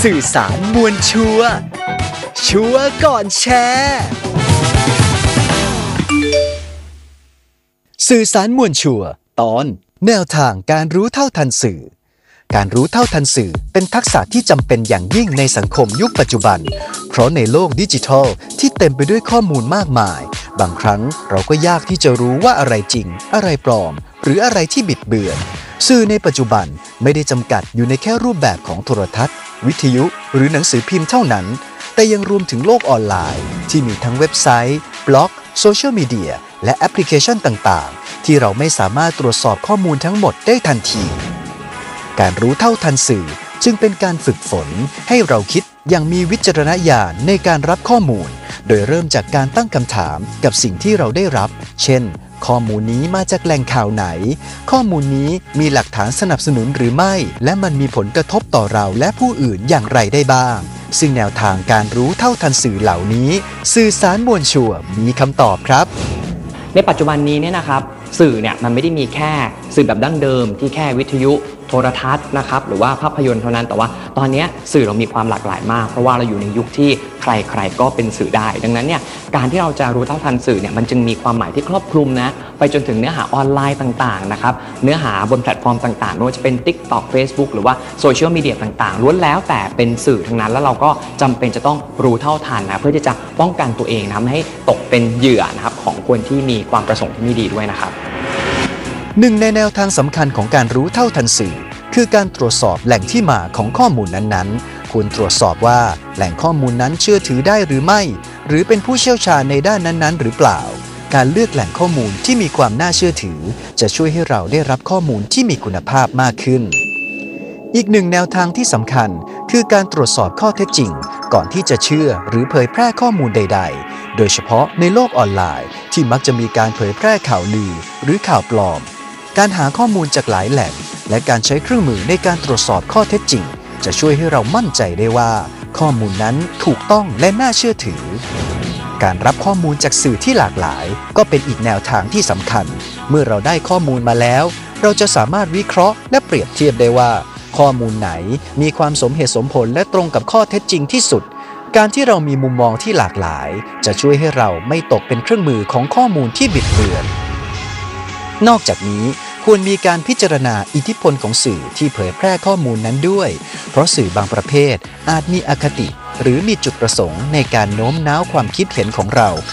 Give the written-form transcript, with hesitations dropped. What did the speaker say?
สื่อสารมวลชัวร์ชัวร์ก่อนแชร์สื่อสารมวลชัวร์ตอนแนวทางการรู้เท่าทันสื่อการรู้เท่าทันสื่อเป็นทักษะที่จำเป็นอย่างยิ่งในสังคมยุคปัจจุบันเพราะในโลกดิจิทัลที่เต็มไปด้วยข้อมูลมากมายบางครั้งเราก็ยากที่จะรู้ว่าอะไรจริงอะไรปลอมหรืออะไรที่บิดเบือนสื่อในปัจจุบันไม่ได้จำกัดอยู่ในแค่รูปแบบของโทรทัศน์วิทยุหรือหนังสือพิมพ์เท่านั้นแต่ยังรวมถึงโลกออนไลน์ที่มีทั้งเว็บไซต์บล็อกโซเชียลมีเดียและแอปพลิเคชันต่างๆที่เราไม่สามารถตรวจสอบข้อมูลทั้งหมดได้ทันทีการรู้เท่าทันสื่อจึงเป็นการฝึกฝนให้เราคิดอย่างมีวิจารณญาณในการรับข้อมูลโดยเริ่มจากการตั้งคำถามกับสิ่งที่เราได้รับเช่นข้อมูลนี้มาจากแหล่งข่าวไหนข้อมูลนี้มีหลักฐานสนับสนุนหรือไม่และมันมีผลกระทบต่อเราและผู้อื่นอย่างไรได้บ้างซึ่งแนวทางการรู้เท่าทันสื่อเหล่านี้สื่อสารมวลชัวร์มีคำตอบครับในปัจจุบันนี้เนี่ยนะครับสื่อเนี่ยมันไม่ได้มีแค่สื่อแบบดั้งเดิมที่แค่วิทยุโทรทัศน์นะครับหรือว่าภาพยนตร์เท่านั้นแต่ว่าตอนนี้สื่อเรามีความหลากหลายมากเพราะว่าเราอยู่ในยุคที่ใครๆก็เป็นสื่อได้ดังนั้นเนี่ยการที่เราจะรู้เท่าทันสื่อเนี่ยมันจึงมีความหมายที่ครอบคลุมนะไปจนถึงเนื้อหาออนไลน์ต่างๆนะครับเนื้อหาบนแพลตฟอร์มต่างๆไม่ว่าจะเป็น TikTok Facebook หรือว่าโซเชียลมีเดียต่างๆล้วนแล้วแต่เป็นสื่อทั้งนั้นแล้วเราก็จำเป็นจะต้องรู้เท่าทันนะเพื่อที่จะป้องกันตัวเองนะไม่ให้ตกเป็นเหยื่อนะครับของคนที่มีความประสงค์ที่ไม่ดีด้วยนะครับหนึ่งในแนวทางสำคัญของการรู้เท่าทันสื่อคือการตรวจสอบแหล่งที่มาของข้อมูลนั้นๆควรตรวจสอบว่าแหล่งข้อมูลนั้นเชื่อถือได้หรือไม่หรือเป็นผู้เชี่ยวชาญในด้านนั้นๆหรือเปล่าการเลือกแหล่งข้อมูลที่มีความน่าเชื่อถือจะช่วยให้เราได้รับข้อมูลที่มีคุณภาพมากขึ้นอีกหนึ่งแนวทางที่สำคัญคือการตรวจสอบข้อเท็จจริงก่อนที่จะเชื่อหรือเผยแพร่ข้อมูลใดๆโดยเฉพาะในโลกออนไลน์ที่มักจะมีการเผยแพร่ข่าวลือหรือข่าวปลอมการหาข้อมูลจากหลายแหล่งและการใช้เครื่องมือในการตรวจสอบข้อเท็จจริงจะช่วยให้เรามั่นใจได้ว่าข้อมูลนั้นถูกต้องและน่าเชื่อถือการรับข้อมูลจากสื่อที่หลากหลายก็เป็นอีกแนวทางที่สำคัญเมื่อเราได้ข้อมูลมาแล้วเราจะสามารถวิเคราะห์และเปรียบเทียบได้ว่าข้อมูลไหนมีความสมเหตุสมผลและตรงกับข้อเท็จจริงที่สุดการที่เรามีมุมมองที่หลากหลายจะช่วยให้เราไม่ตกเป็นเครื่องมือของข้อมูลที่บิดเบือนนอกจากนี้ควรมีการพิจารณาอิทธิพลของสื่อที่เผยแพร่ข้อมูลนั้นด้วยเพราะสื่อบางประเภทอาจมีอคติหรือมีจุดประสงค์ในการโน้มน้าวความคิดเห็นของเรา